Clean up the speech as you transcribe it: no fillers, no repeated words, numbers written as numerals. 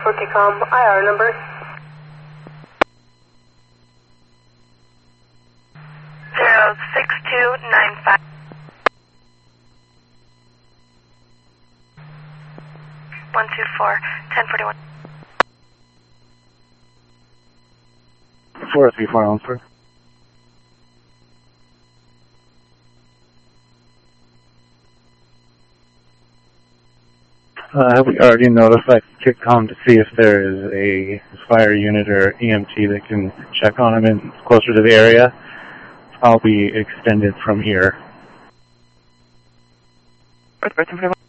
Porticom, IR number. Zero 6295. 124 1041. 434 Ellensburg. Have we already notified KICCOM to see if there is a fire unit or EMT that can check on them and closer to the area? I'll be extended from here.